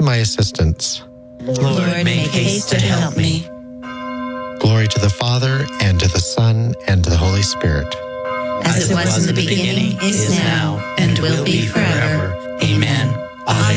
my assistance. Lord, make haste to help me. Glory to the Father, and to the Son, and to the Holy Spirit. As it was in the beginning, is now, and will be forever. Amen. Ave